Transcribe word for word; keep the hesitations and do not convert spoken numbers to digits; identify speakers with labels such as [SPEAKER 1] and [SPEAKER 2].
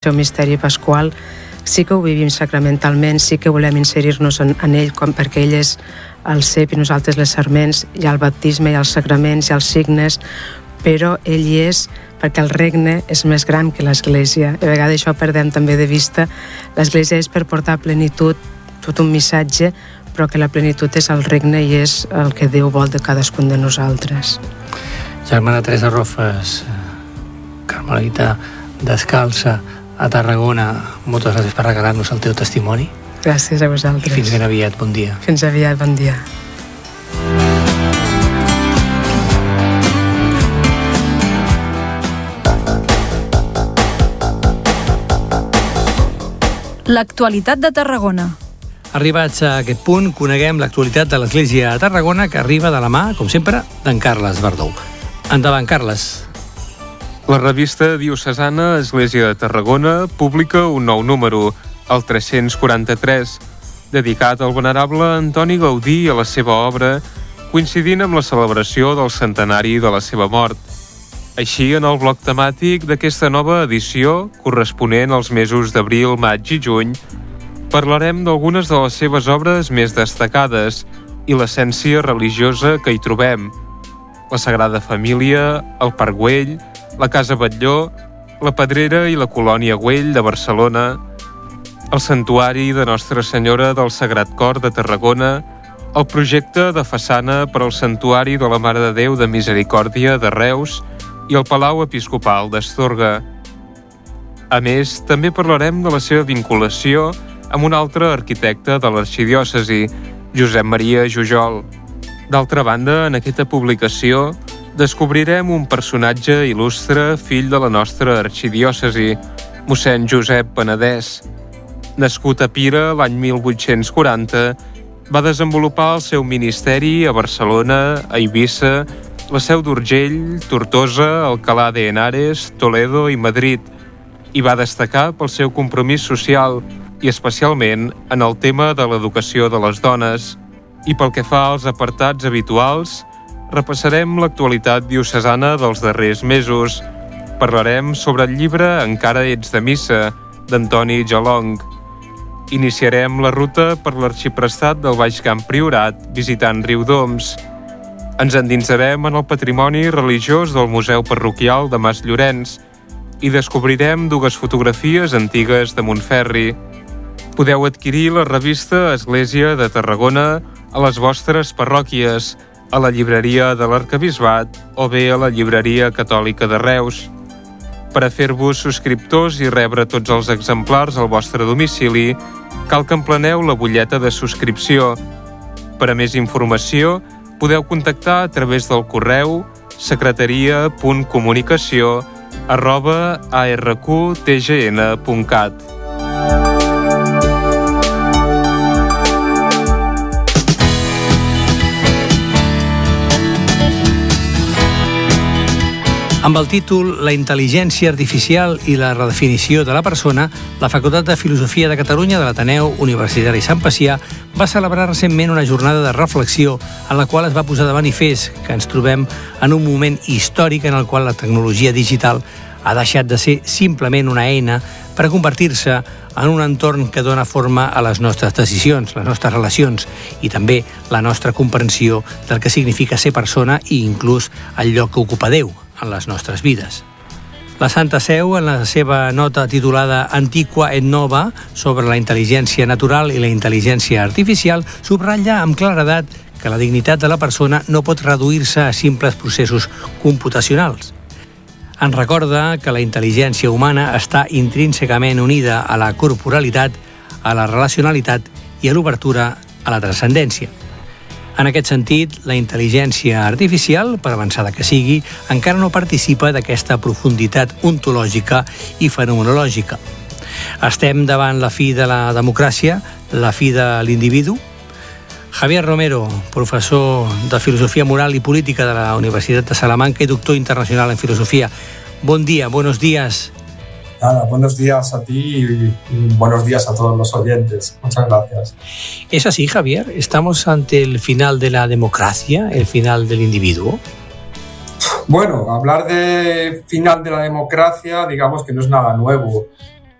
[SPEAKER 1] seu misteri pasqual, sí que ho vivim sacramentalment, sí que volem inserir-nos en, en ell, com, perquè ell és el cep i nosaltres les serments, hi ha el baptisme, hi ha els sacraments, hi ha els signes, però ell hi és perquè el regne és més gran que l'Església. A vegades això perdem també de vista. L'Església és per portar plenitud, tot un missatge, però que la plenitud és el regne i és el que Déu vol de cadascun de nosaltres.
[SPEAKER 2] Germana Teresa Rofes, carmelita descalça a Tarragona, moltes gràcies per regalar-nos el teu testimoni.
[SPEAKER 1] Gràcies a vosaltres.
[SPEAKER 2] I fins ben aviat, bon dia.
[SPEAKER 1] Fins aviat, bon dia.
[SPEAKER 3] L'actualitat de Tarragona.
[SPEAKER 2] Arribats a aquest punt, coneguem l'actualitat de l'Església de Tarragona, que arriba de la mà, com sempre, d'en Carles Verdou. Endavant, Carles.
[SPEAKER 4] La revista diocesana Església de Tarragona publica un nou número, el tres-cents quaranta-tres, dedicat al venerable Antoni Gaudí i a la seva obra, coincidint amb la celebració del centenari de la seva mort. Així, en el bloc temàtic d'aquesta nova edició, corresponent als mesos d'abril, maig i juny, parlarem d'algunes de les seves obres més destacades i l'essència religiosa que hi trobem. La Sagrada Família, el Parc Güell, la Casa Batlló, la Pedrera i la Colònia Güell de Barcelona, el Santuari de Nostra Senyora del Sagrat Cor de Tarragona, el projecte de façana per al Santuari de la Mare de Déu de Misericòrdia de Reus i el Palau Episcopal d'Astorga. A més, també parlarem de la seva vinculació amb un altre arquitecte de l'arxidiòcesi, Josep Maria Jujol. D'altra banda, en aquesta publicació descobrirem un personatge il·lustre fill de la nostra arxidiòcesi, mossèn Josep Penedès. Nascut a Pira l'any mil vuit-cents quaranta, va desenvolupar el seu ministeri a Barcelona, a Eivissa, la Seu d'Urgell, Tortosa, Alcalá de Henares, Toledo i Madrid, i va destacar pel seu compromís social i especialment en el tema de l'educació de les dones. I pel que fa als apartats habituals, repassarem l'actualitat diocesana dels darrers mesos. Parlarem sobre el llibre Encara ets de missa, d'Antoni Jalong. Iniciarem la ruta per l'arxiprestat del Baix Camp Priorat, visitant Riudoms. Ens endinsarem en el patrimoni religiós del Museu Parroquial de Mas Llorenç i descobrirem dues fotografies antigues de Montferri. Podeu adquirir la revista Església de Tarragona a les vostres parròquies, a la llibreria de l'Arquebisbat o bé a la llibreria catòlica de Reus. Per a fer-vos subscriptors i rebre tots els exemplars al vostre domicili, cal que empleneu la butlleta de subscripció. Per a més informació, podeu contactar a través del correu secretaria punt comunicació arroba a r q t g n punt cat.
[SPEAKER 2] Amb el títol La intel·ligència artificial i la redefinició de la persona, la Facultat de Filosofia de Catalunya de l'Ateneu Universitari Sant Pacià va celebrar recentment una jornada de reflexió en la qual es va posar de manifest que ens trobem en un moment històric en el qual la tecnologia digital ha deixat de ser simplement una eina per a convertir-se en un entorn que dona forma a les nostres decisions, les nostres relacions i també la nostra comprensió del que significa ser persona i inclús el lloc que ocupa Déu en les nostres vides. La Santa Seu, en la seva nota titulada Antiqua et Nova sobre la intel·ligència natural i la intel·ligència artificial, subratlla amb claredat que la dignitat de la persona no pot reduir-se a simples processos computacionals. Ens recorda que la intel·ligència humana està intrínsecament unida a la corporalitat, a la relacionalitat i a l'obertura a la transcendència. En aquest sentit, la intel·ligència artificial, per avançada que sigui, encara no participa d'aquesta profunditat ontològica i fenomenològica. Estem davant la fi de la democràcia, la fi de l'individu? Javier Romero, professor de Filosofia Moral i Política de la Universitat de Salamanca i doctor internacional en Filosofia. Bon dia, buenos días.
[SPEAKER 5] Nada, buenos días a ti y buenos días a todos los oyentes. Muchas gracias.
[SPEAKER 2] ¿Es así, Javier? ¿Estamos ante el final de la democracia, el final del individuo?
[SPEAKER 5] Bueno, hablar de final de la democracia, digamos que no es nada nuevo.